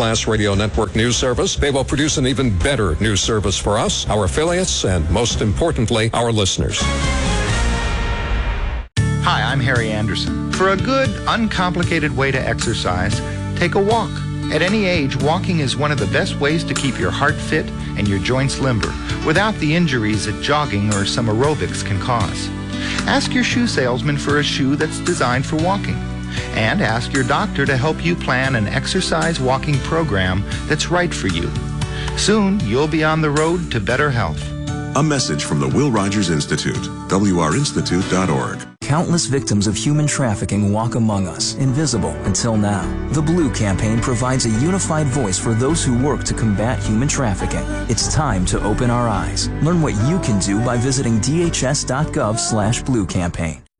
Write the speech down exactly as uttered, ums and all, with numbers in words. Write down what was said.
world-class radio network news service, they will produce an even better news service for us, our affiliates, and most importantly, our listeners. Hi, I'm Harry Anderson. For a good, uncomplicated way to exercise, take a walk. At any age, walking is one of the best ways to keep your heart fit and your joints limber, without the injuries that jogging or some aerobics can cause. Ask your shoe salesman for a shoe that's designed for walking. And ask your doctor to help you plan an exercise walking program that's right for you. Soon, you'll be on the road to better health. A message from the Will Rogers Institute, W R institute dot org. Countless victims of human trafficking walk among us, invisible until now. The Blue Campaign provides a unified voice for those who work to combat human trafficking. It's time to open our eyes. Learn what you can do by visiting D H S dot gov slash Blue Campaign.